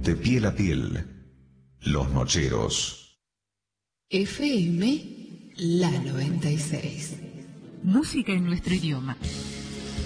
De piel a piel. Los Nocheros. FM La 96. Música en nuestro idioma.